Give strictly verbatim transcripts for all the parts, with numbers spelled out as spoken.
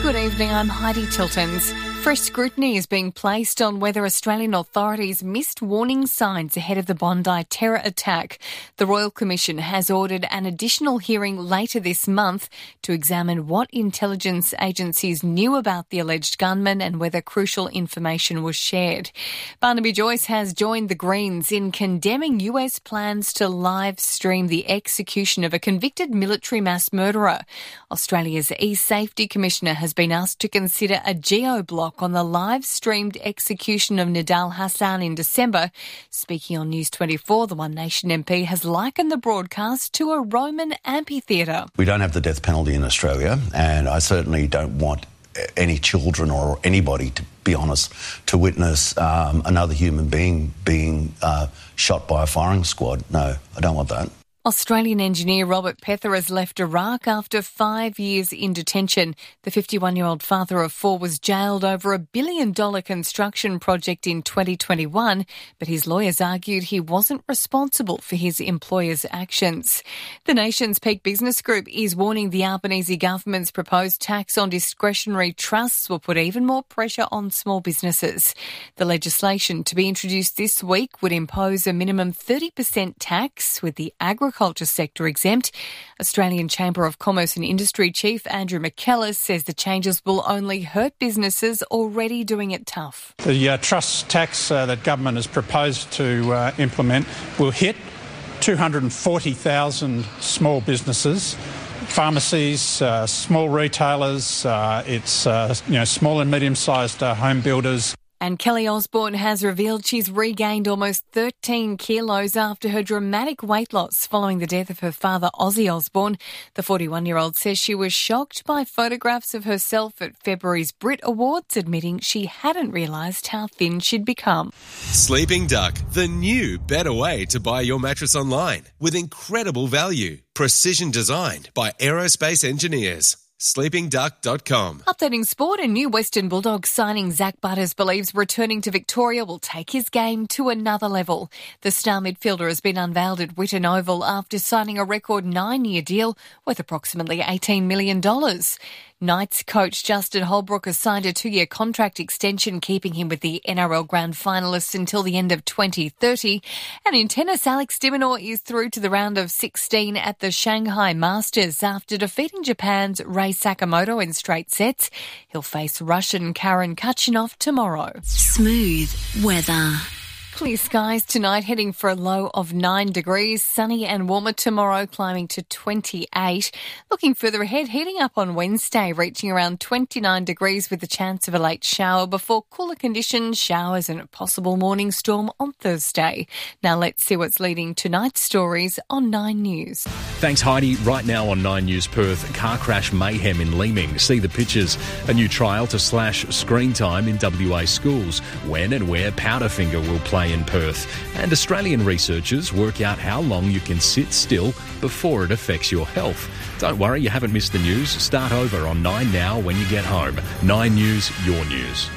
Good evening, I'm Heidi Tiltons. Fresh scrutiny is being placed on whether Australian authorities missed warning signs ahead of the Bondi terror attack. The Royal Commission has ordered an additional hearing later this month to examine what intelligence agencies knew about the alleged gunman and whether crucial information was shared. Barnaby Joyce has joined the Greens in condemning U S plans to live stream the execution of a convicted military mass murderer. Australia's E-Safety Commissioner has been asked to consider a geo-block on the live-streamed execution of Nidal Hassan in December. Speaking on News twenty-four, the One Nation M P has likened the broadcast to a Roman amphitheatre. We don't have the death penalty in Australia, and I certainly don't want any children or anybody, to be honest, to witness um, another human being being uh, shot by a firing squad. No, I don't want that. Australian engineer Robert Pether has left Iraq after five years in detention. The fifty-one-year-old father of four was jailed over a billion-dollar construction project in twenty twenty-one, but his lawyers argued he wasn't responsible for his employer's actions. The nation's Peak Business Group is warning the Albanese government's proposed tax on discretionary trusts will put even more pressure on small businesses. The legislation to be introduced this week would impose a minimum thirty percent tax, with the agriculture Agriculture sector exempt. Australian Chamber of Commerce and Industry Chief Andrew McKellis says the changes will only hurt businesses already doing it tough. The uh, trust tax uh, that government has proposed to uh, implement will hit two hundred forty thousand small businesses, pharmacies, uh, small retailers, uh, it's uh, you know small and medium-sized uh, home builders. And Kelly Osbourne has revealed she's regained almost thirteen kilos after her dramatic weight loss following the death of her father, Ozzy Osbourne. The forty-one-year-old says she was shocked by photographs of herself at February's Brit Awards, admitting she hadn't realised how thin she'd become. Sleeping Duck, the new, better way to buy your mattress online with incredible value. Precision designed by aerospace engineers. sleeping duck dot com. Updating sport, a new Western Bulldogs signing Zach Butters believes returning to Victoria will take his game to another level. The star midfielder has been unveiled at Whitten Oval after signing a record nine-year deal worth approximately eighteen million dollars. Knights coach Justin Holbrook has signed a two-year contract extension, keeping him with the N R L Grand Finalists until the end of twenty thirty. And in tennis, Alex de Minaur is through to the round of sixteen at the Shanghai Masters after defeating Japan's Rei Sakamoto in straight sets. He'll face Russian Karen Khachanov tomorrow. Smooth weather. Clear skies tonight, heading for a low of nine degrees. Sunny and warmer tomorrow, climbing to twenty-eight. Looking further ahead, heating up on Wednesday, reaching around twenty-nine degrees with a chance of a late shower before cooler conditions, showers and a possible morning storm on Thursday. Now let's see what's leading tonight's stories on Nine News. Thanks, Heidi. Right now on Nine News Perth, car crash mayhem in Leeming. See the pictures. A new trial to slash screen time in W A schools. When and where Powderfinger will play in Perth. And Australian researchers work out how long you can sit still before it affects your health. Don't worry, you haven't missed the news. Start over on Nine Now when you get home. Nine News, your news.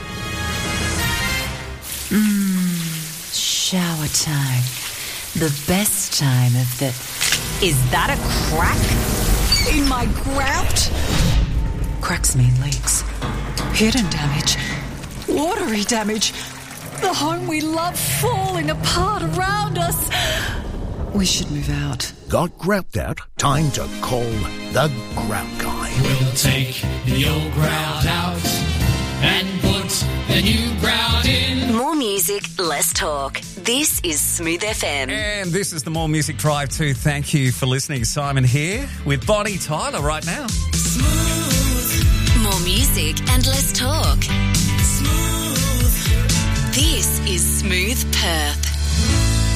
Mmm, shower time. The best time of the... Is that a crack in my grout? Cracks mean leaks. Hidden damage. Watery damage. The home we love falling apart around us. We should move out. Got grout out? Time to call the Grout Guy. We'll take the old grout out and put the new grout in. More music, less talk. This is Smooth F M. And this is the More Music Drive too. Thank you for listening. Simon here with Bonnie Tyler right now. Smooth. More music and less talk. This is Smooth Perth.